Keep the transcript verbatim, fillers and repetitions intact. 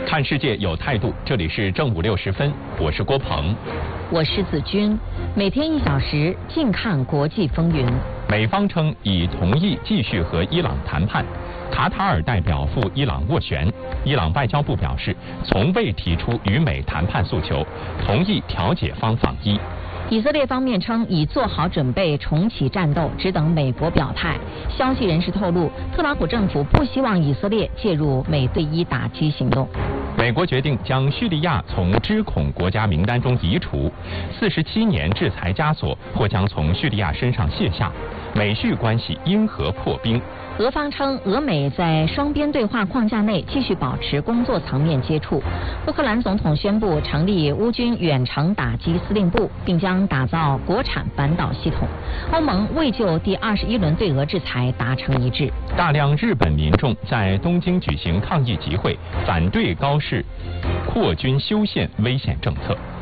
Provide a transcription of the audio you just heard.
看世界有态度，这里是正午六十分，我是郭鹏， 我是子君，每天一小时，静看国际风云。 美方称已同意继续和伊朗谈判，卡塔尔代表赴伊朗斡旋。伊朗外交部表示，从未提出与美谈判诉求，同意调解方访伊。 以色列方面称已做好准备重启战斗，只等美国表态。消息人士透露，特朗普政府不希望以色列介入美对伊打击行动。 美国决定将叙利亚从知恐国家名单中移除，四十七年制裁枷锁或将从叙利亚身上卸下，美叙关系因何破冰？ 俄方称，俄美在双边对话框架内继续保持工作层面接触。乌克兰总统宣布成立乌军远程打击司令部，并将打造国产反导系统。欧盟未就第二十一轮对俄制裁达成一致。 大量日本民众在东京举行抗议集会，反对高市扩军修宪危险政策。